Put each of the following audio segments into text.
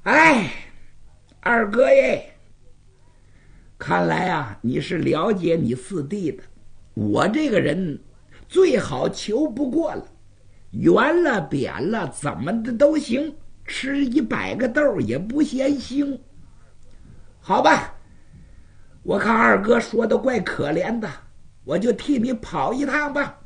哎，二哥耶，看来啊，你是了解你四弟的。我这个人最好求不过了，圆了扁了怎么的都行，吃100个豆也不嫌腥。好吧，我看二哥说的怪可怜的，我就替你跑一趟吧。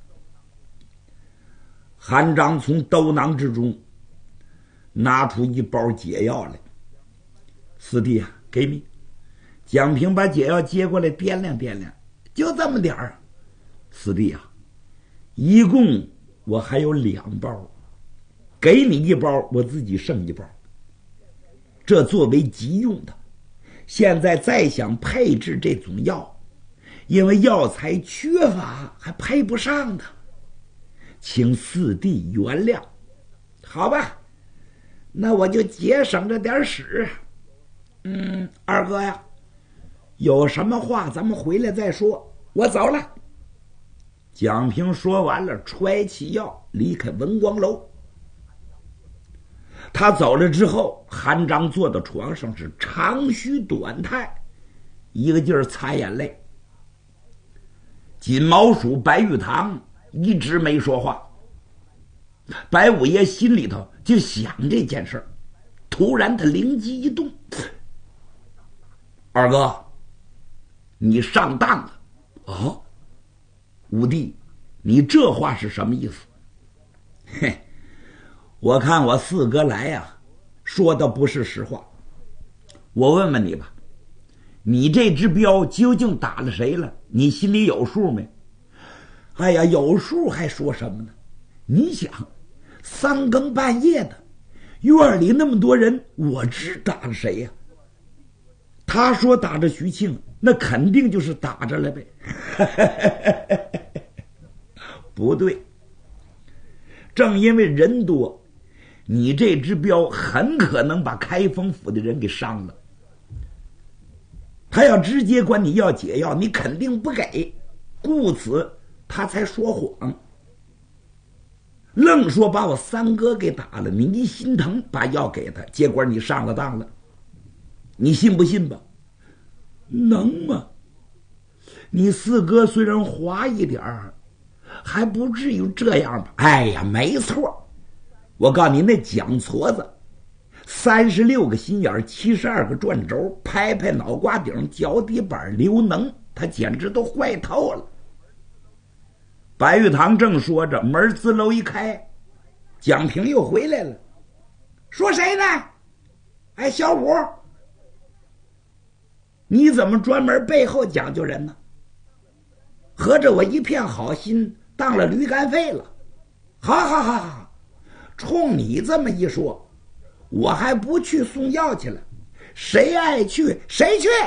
韩章从兜囊之中拿出一包解药来，四弟啊，给你。蒋平把解药接过来，掂量掂量，就这么点儿。四弟啊，一共我还有2包，给你1包，我自己剩1包，这作为急用的。现在再想配制这种药，因为药材缺乏，还配不上的，请四弟原谅。好吧，那我就节省着点使。二哥呀，有什么话咱们回来再说，我走了。蒋平说完了，揣起药离开文光楼。他走了之后，韩章坐到床上是长吁短叹，一个劲儿擦眼泪。锦毛鼠白玉堂一直没说话。白五爷心里头就想这件事儿，突然他灵机一动：二哥，你上当了。哦，五弟，你这话是什么意思？嘿，我看我四哥来呀，说的不是实话。我问问你吧，你这只镖究竟打了谁了？你心里有数没？哎呀，有数还说什么呢？你想，3更半夜的，院里那么多人，我知打了谁呀？他说打着徐庆，那肯定就是打着了呗。不对，正因为人多，你这只镖很可能把开封府的人给伤了。他要直接管你要解药，你肯定不给，故此他才说谎，愣说把我三哥给打了，你一心疼把药给他，结果你上了当了。你信不信吧？能吗？你四哥虽然滑一点儿，还不至于这样吧？哎呀，没错，我告诉你，那蒋矬子36个心眼，72个转轴，拍拍脑瓜顶，脚底板流能，他简直都坏透了。白玉堂正说着，门自楼一开，蒋平又回来了，说谁呢？哎，小五，你怎么专门背后讲究人呢？合着我一片好心当了驴肝肺了。好，冲你这么一说，我还不去送药去了，谁爱去谁去。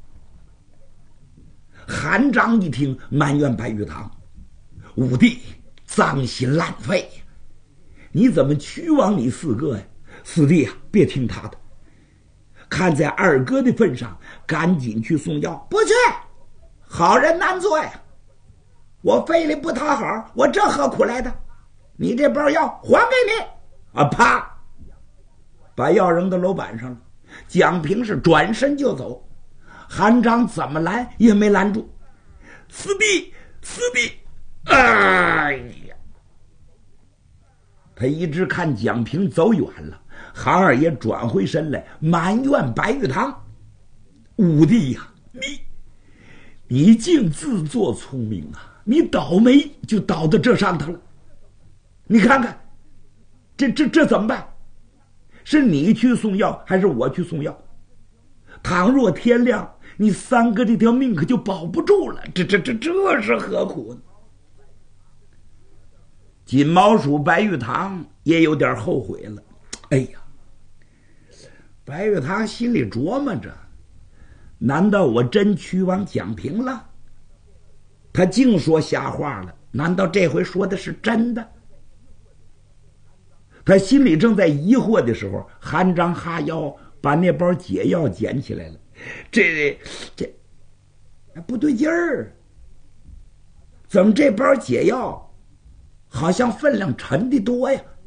韩章一听，埋怨白玉堂，五弟脏心烂肺，你怎么屈枉你四哥呀？四弟啊，别听他的，看在二哥的份上，赶紧去送药。不去，好人难做呀，我费力不讨好，我这何苦来的？你这包药还给你啊！啪，把药扔到楼板上了。蒋平是转身就走，韩章怎么拦也没拦住。四弟，哎呀！他一直看蒋平走远了，韩二爷转回身来埋怨白玉堂：五弟呀，你竟自作聪明啊！你倒霉就倒到这上头了。你看看，这怎么办？是你去送药还是我去送药？倘若天亮，你三哥这条命可就保不住了。这是何苦呢？锦毛鼠白玉堂也有点后悔了。哎呀，白玉堂心里琢磨着，难道我真屈枉蒋平了？他净说瞎话了，难道这回说的是真的？他心里正在疑惑的时候，韩章哈腰把那包解药捡起来了。这不对劲儿，怎么这包解药好像分量沉的多呀？